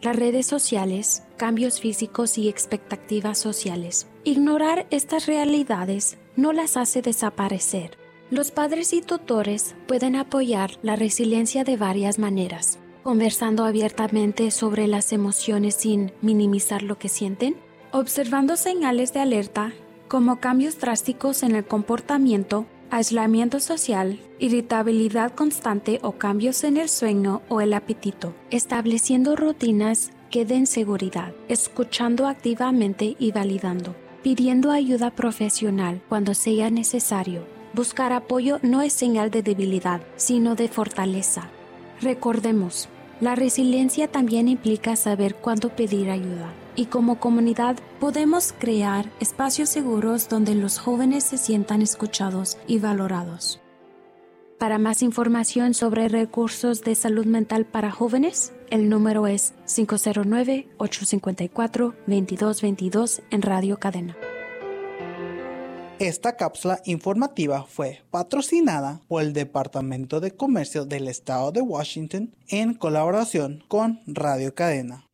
las redes sociales, cambios físicos y expectativas sociales. Ignorar estas realidades no las hace desaparecer. Los padres y tutores pueden apoyar la resiliencia de varias maneras, conversando abiertamente sobre las emociones sin minimizar lo que sienten, observando señales de alerta como cambios drásticos en el comportamiento, aislamiento social, irritabilidad constante o cambios en el sueño o el apetito, estableciendo rutinas que den seguridad, escuchando activamente y validando, pidiendo ayuda profesional cuando sea necesario. Buscar apoyo no es señal de debilidad, sino de fortaleza. Recordemos, la resiliencia también implica saber cuándo pedir ayuda. Y como comunidad podemos crear espacios seguros donde los jóvenes se sientan escuchados y valorados. Para más información sobre recursos de salud mental para jóvenes, el número es 509-854-2222 en Radio Cadena. Esta cápsula informativa fue patrocinada por el Departamento de Comercio del Estado de Washington en colaboración con Radio Cadena.